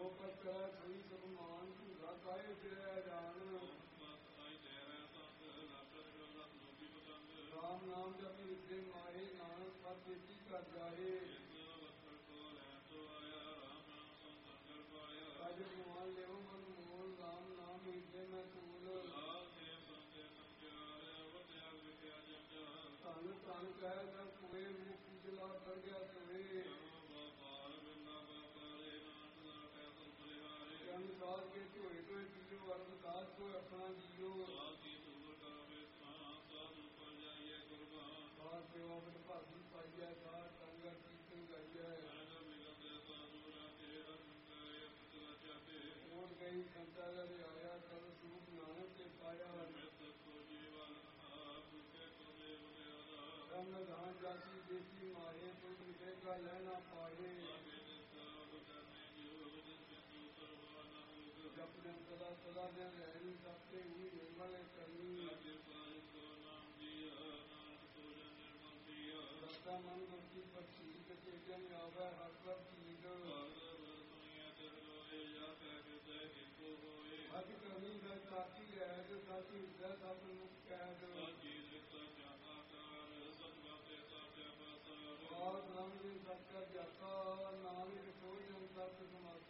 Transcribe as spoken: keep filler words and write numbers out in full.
ਜੋ ਪਰ ਕਰੈ ਸੋਈ ਸਭ ਮਾਨ ਝੂਠਾ ਕਾਹੇ ਫਿਰੈ ਜਾਣ ਰਾਮ ਨਾਮ ਜਪਿ ਵਿਦਿ ਮਾਹੇ ਨਾਨਕ ਪਰ ਤੇਤੀ ਘਰ ਜਾਏ ਅਜ ਕੁਮਾਰ ਲਿਓ ਮਨ ਮੋਲ ਰਾਮ ਨਾਮ ਵਿਦਿ ਮੈਂ ਤੂਲ ਧਨ ਧਨ ਕਹਿ ਨ ਕੋਏ ਮੁਖ ਜਲਾ ਕਰ ਗਿਆ ਸੋਏ ਅਨੁਸਾਰ ਕੇ ਝੋਏ ਝੋਏ ਜੀਓ ਅਰਦਾਸ ਕੋ ਆਪਣਾ ਜੀਓ ਸਾਧ ਸੇਵਾ ਵਿੱਚ ਭਾਗੀ ਪਾਈਐ ਸਾਧ ਸੰਗਤ ਕੀਰਤਨ ਗਾਈਐ ਹੋਰ ਗਈ ਸੰਤਾ ਦੇ ਆਇਆ ਤਬ ਸੂਪ ਨਾਨਕ ਤੇ ਪਾਇਆ ਰਮ ਧਾਨ ਜਾਤੀ ਦੇਸੀ ਮਾਰੇ ਕੋਈ ਵਿਦੇ ਕਾ ਲੈਣਾ ਪਾਏ ਜਪ ਜਨ ਸਦਾ ਸਦਾ ਦਿਨ ਰਹਿਣੀ ਸਭ ਤੇ ਹੀ ਨਿਰਮਲ ਕਰਨੀ ਸਦਾ ਮਨ ਮੁਕਤੀ ਪਛੀ ਤੇ ਜਨ ਆਵੈ ਹਰ ਪਰ ਚੀਜ਼ ਹੱਥ ਕਰਨੀ ਹੈ ਸਾਥੀ ਹੈ ਜੋ ਸਾਥੀ ਹੈ